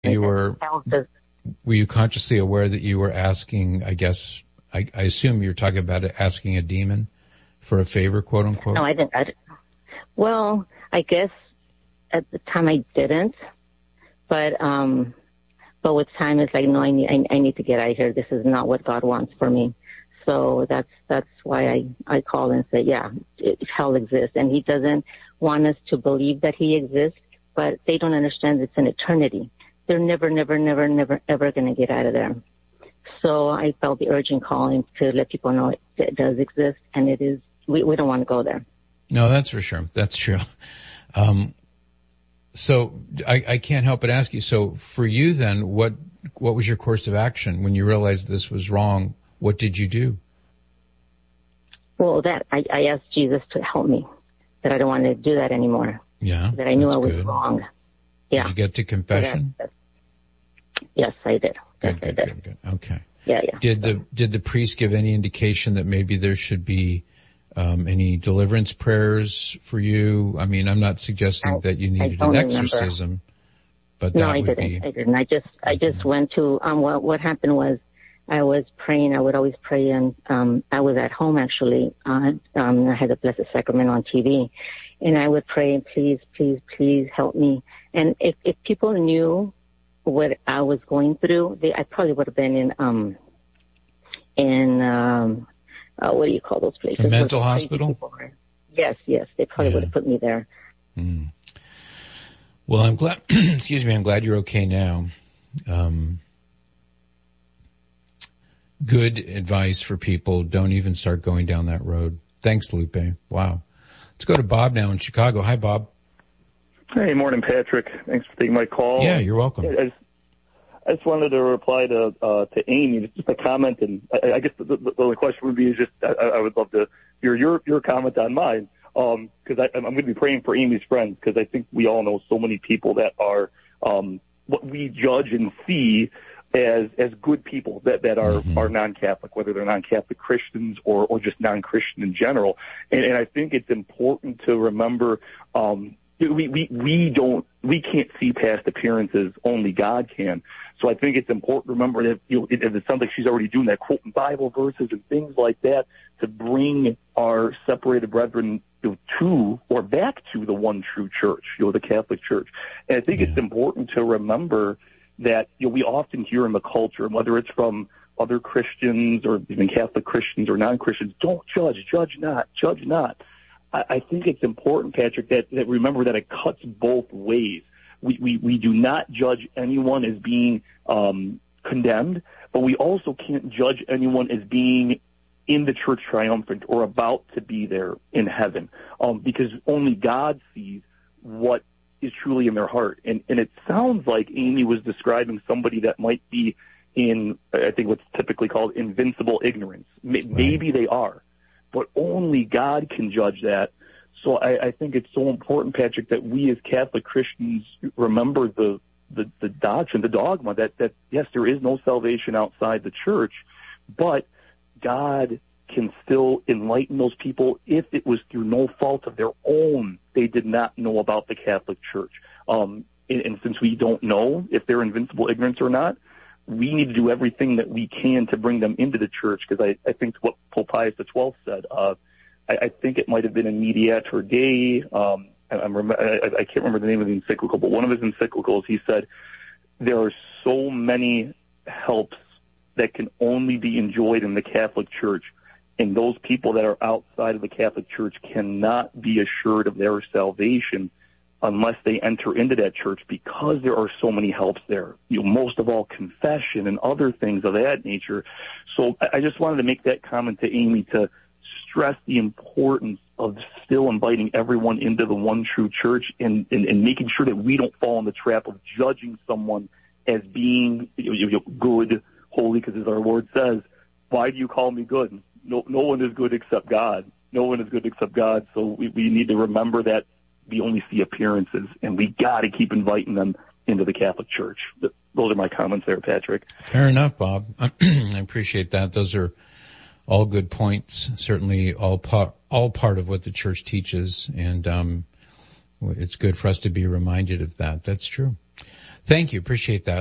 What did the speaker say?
Were you consciously aware that you were asking, I guess, I assume you're talking about asking a demon for a favor, quote unquote? No, I didn't. Well, I guess at the time I didn't, but with time it's like, no, I need to get out of here. This is not what God wants for me. So that's why I call and say, yeah, hell exists. And he doesn't want us to believe that he exists, but they don't understand it's an eternity. They're never, ever going to get out of there. So I felt the urgent calling to let people know it does exist, and it is, we don't want to go there. No, that's for sure. That's true. So I can't help but ask you, so for you then, what was your course of action when you realized this was wrong? What did you do? Well, I asked Jesus to help me, that I don't want to do that anymore. Yeah. That I knew I was wrong. Yeah. Did you get to confession? Yes, I did. Good. Okay. Yeah. Did the priest give any indication that maybe there should be any deliverance prayers for you? I mean, I'm not suggesting that you needed an exorcism, but that would be. I didn't. I just went to what happened was I was praying. I would always pray, and I was at home actually. I had the Blessed Sacrament on TV, and I would pray, please help me. And if people knew what I was going through, I probably would have been in what do you call those places? A mental hospital? Yes. They probably would have put me there. Mm. Well, I'm glad, I'm glad you're okay now. Good advice for people. Don't even start going down that road. Thanks, Lupe. Wow. Let's go to Bob now in Chicago. Hi, Bob. Hey, morning, Patrick. Thanks for taking my call. Yeah, you're welcome. I just wanted to reply to Amy, just a comment, and I guess the only question would be is just I would love to hear your comment on mine, because I'm going to be praying for Amy's friends, because I think we all know so many people that are what we judge and see as good people that are non-Catholic, whether they're non-Catholic Christians or just non-Christian in general, and I think it's important to remember. We can't see past appearances. Only God can. So I think it's important to remember that, it sounds like she's already doing that, quoting Bible verses and things like that to bring our separated brethren to or back to the one true church, the Catholic Church. And I think it's important to remember that, we often hear in the culture, whether it's from other Christians or even Catholic Christians or non-Christians, don't judge not. I think it's important, Patrick, that remember that it cuts both ways. We do not judge anyone as being condemned, but we also can't judge anyone as being in the church triumphant or about to be there in heaven, because only God sees what is truly in their heart. And it sounds like Amy was describing somebody that might be in, I think, what's typically called invincible ignorance. Maybe they are, but only God can judge that. So I think it's so important, Patrick, that we as Catholic Christians remember the doctrine, the dogma that yes, there is no salvation outside the church, but God can still enlighten those people if it was through no fault of their own they did not know about the Catholic Church. And since we don't know if they're invincible ignorance or not, we need to do everything that we can to bring them into the church, because I think what Pope Pius XII said, I think it might have been in Mediator Dei. I can't remember the name of the encyclical, but one of his encyclicals, he said, there are so many helps that can only be enjoyed in the Catholic Church, and those people that are outside of the Catholic Church cannot be assured of their salvation unless they enter into that church, because there are so many helps there. Most of all, confession and other things of that nature. So I just wanted to make that comment to Amy to stress the importance of still inviting everyone into the one true church and making sure that we don't fall in the trap of judging someone as being good, holy, because as our Lord says, why do you call me good? No one is good except God. No one is good except God. So we need to remember that we only see appearances, and we got to keep inviting them into the Catholic Church. Those are my comments there, Patrick. Fair enough, Bob. I appreciate that. Those are all good points. Certainly all part of what the church teaches, and it's good for us to be reminded of that. That's true. Thank you. Appreciate that.